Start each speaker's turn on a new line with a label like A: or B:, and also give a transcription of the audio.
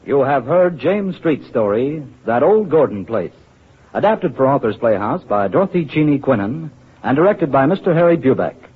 A: You have heard James Street's story, That Old Gordon Place, adapted for Authors Playhouse by Dorothy Cheney Quinnen and directed by Mr. Harry Bubeck.